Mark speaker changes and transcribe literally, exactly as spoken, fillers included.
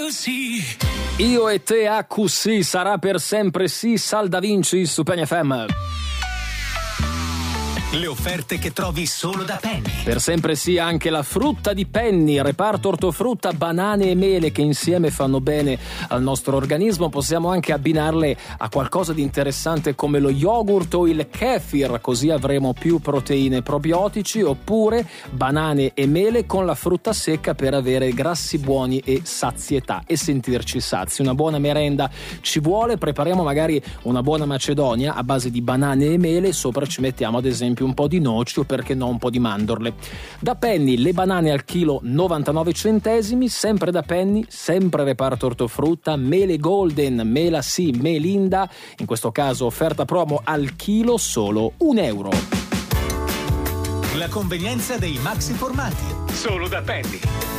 Speaker 1: sì.
Speaker 2: Io e te A Q sì, sarà per sempre sì, Sal Da Vinci su Penny F M.
Speaker 1: Le offerte che trovi solo da Penny.
Speaker 2: Per sempre sì anche la frutta di Penny, reparto ortofrutta, banane e mele che insieme fanno bene al nostro organismo. Possiamo anche abbinarle a qualcosa di interessante come lo yogurt o il kefir, così avremo più proteine e probiotici, oppure banane e mele con la frutta secca per avere grassi buoni e sazietà e sentirci sazi. Una buona merenda ci vuole, prepariamo magari una buona macedonia a base di banane e mele, sopra ci mettiamo ad esempio un po' di noci o perché no un po' di mandorle. Da Penny le banane al chilo novantanove centesimi, sempre da Penny, sempre reparto ortofrutta, mele golden, mela sì, melinda, in questo caso offerta promo al chilo solo un euro.
Speaker 1: La convenienza dei maxi formati, solo da Penny.